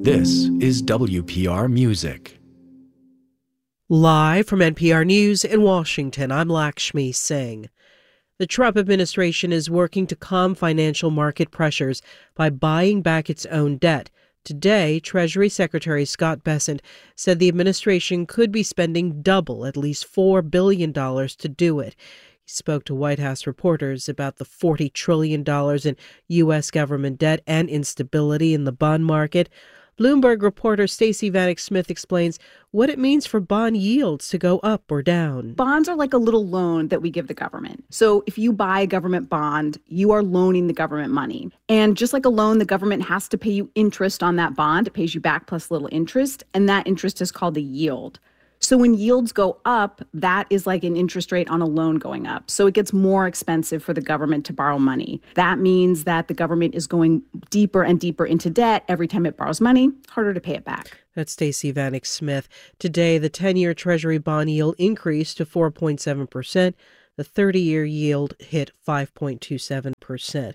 This is WPR Music. Live from NPR News in Washington, I'm Lakshmi Singh. The Trump administration is working to calm financial market pressures by buying back its own debt. Today, Treasury Secretary Scott Bessent said the administration could be spending double, at least $4 billion to do it. He spoke to White House reporters about the $40 trillion in U.S. government debt and instability in the bond market. Bloomberg reporter Stacey Vanek Smith explains what it means for bond yields to go up or down. Bonds are like a little loan that we give the government. So if you buy a government bond, you are loaning the government money. And just like a loan, the government has to pay you interest on that bond. It pays you back plus a little interest, and that interest is called a yield. So when yields go up, that is like an interest rate on a loan going up. So it gets more expensive for the government to borrow money. That means that the government is going deeper and deeper into debt every time it borrows money, harder to pay it back. That's Stacey Vanek Smith. Today, the 10-year Treasury bond yield increased to 4.7%. The 30-year yield hit 5.27%.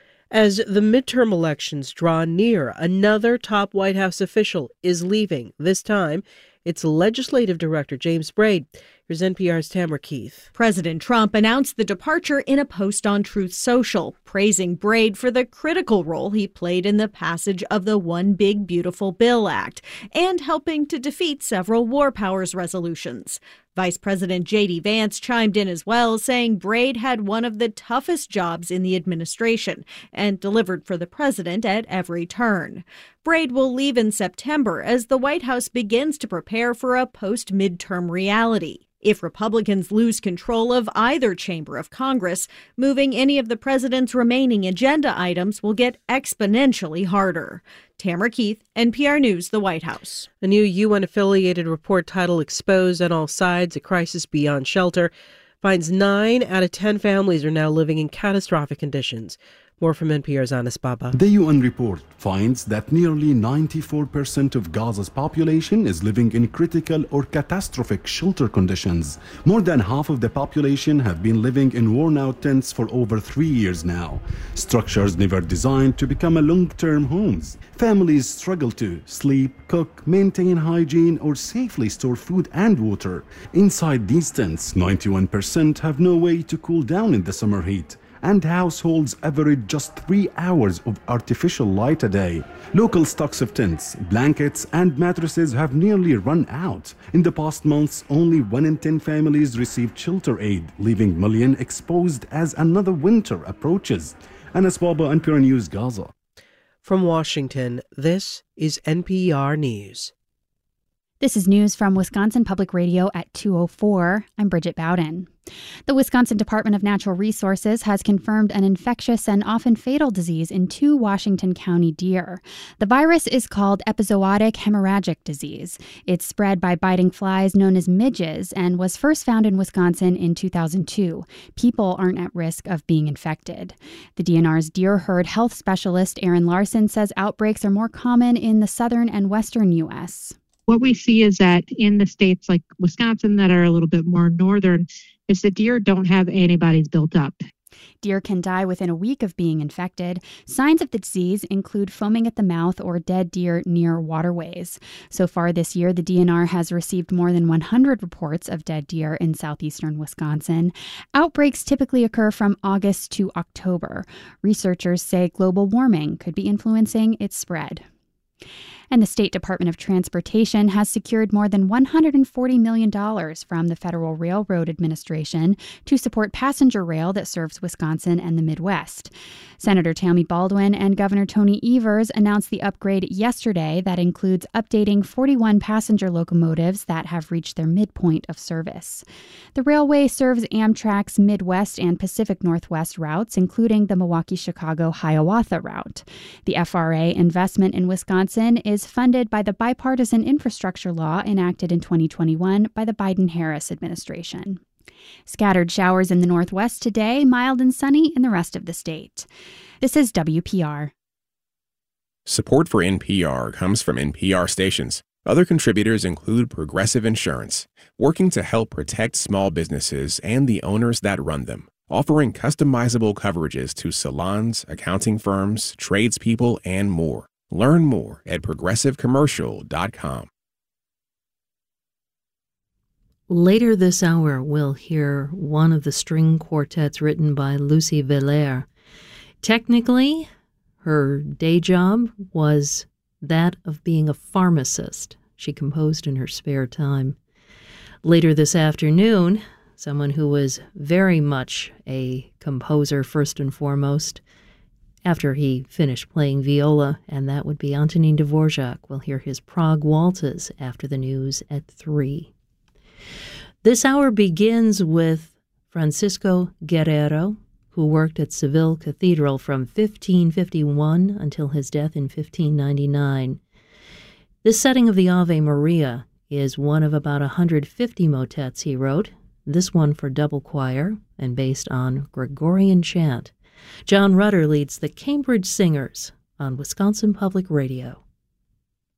As the midterm elections draw near, another top White House official is leaving. This time, it's Legislative Director James Braid. Here's NPR's Tamara Keith. President Trump announced the departure in a post on Truth Social, praising Braid for the critical role he played in the passage of the One Big Beautiful Bill Act and helping to defeat several war powers resolutions. Vice President J.D. Vance chimed in as well, saying Braid had one of the toughest jobs in the administration and delivered for the president at every turn. Braid will leave in September as the White House begins to prepare for a post-midterm reality. If Republicans lose control of either chamber of Congress, moving any of the president's remaining agenda items will get exponentially harder. Tamara Keith, NPR News, the White House. A new UN-affiliated report titled Exposed on All Sides, A Crisis Beyond Shelter finds 9 out of 10 families are now living in catastrophic conditions. More from NPR's Anas Baba. The UN report finds that nearly 94% of Gaza's population is living in critical or catastrophic shelter conditions. More than half of the population have been living in worn-out tents for over 3 years now. Structures never designed to become a long-term homes. Families struggle to sleep, cook, maintain hygiene, or safely store food and water. Inside these tents, 91% have no way to cool down in the summer heat, and households average just 3 hours of artificial light a day. Local stocks of tents, blankets, and mattresses have nearly run out. In the past months, only 1 in 10 families received shelter aid, leaving millions exposed as another winter approaches. Anas Baba, NPR News, Gaza. From Washington, this is NPR News. This is news from Wisconsin Public Radio at 2:04. I'm Bridget Bowden. The Wisconsin Department of Natural Resources has confirmed an infectious and often fatal disease in 2 Washington County deer. The virus is called epizootic hemorrhagic disease. It's spread by biting flies known as midges and was first found in Wisconsin in 2002. People aren't at risk of being infected. The DNR's deer herd health specialist Aaron Larson says outbreaks are more common in the southern and western U.S. What we see is that in the states like Wisconsin that are a little bit more northern, is the deer don't have antibodies built up. Deer can die within a week of being infected. Signs of the disease include foaming at the mouth or dead deer near waterways. So far this year, the DNR has received more than 100 reports of dead deer in southeastern Wisconsin. Outbreaks typically occur from August to October. Researchers say global warming could be influencing its spread. And the State Department of Transportation has secured more than $140 million from the Federal Railroad Administration to support passenger rail that serves Wisconsin and the Midwest. Senator Tammy Baldwin and Governor Tony Evers announced the upgrade yesterday that includes updating 41 passenger locomotives that have reached their midpoint of service. The railway serves Amtrak's Midwest and Pacific Northwest routes, including the Milwaukee-Chicago-Hiawatha route. The FRA investment in Wisconsin is funded by the bipartisan infrastructure law enacted in 2021 by the Biden-Harris administration. Scattered showers in the Northwest today, mild and sunny in the rest of the state. This is WPR. Support for NPR comes from NPR stations. Other contributors include Progressive Insurance, working to help protect small businesses and the owners that run them, offering customizable coverages to salons, accounting firms, tradespeople, and more. Learn more at progressivecommercial.com. Later this hour, we'll hear one of the string quartets written by Lucie Velaire. Technically, her day job was that of being a pharmacist. She composed in her spare time. Later this afternoon, someone who was very much a composer first and foremost, after he finished playing viola, and that would be Antonin Dvorak. We'll hear his Prague Waltzes after the news at 3. This hour begins with Francisco Guerrero, who worked at Seville Cathedral from 1551 until his death in 1599. This setting of the Ave Maria is one of about 150 motets he wrote, this one for double choir and based on Gregorian chant. John Rutter leads the Cambridge Singers on Wisconsin Public Radio.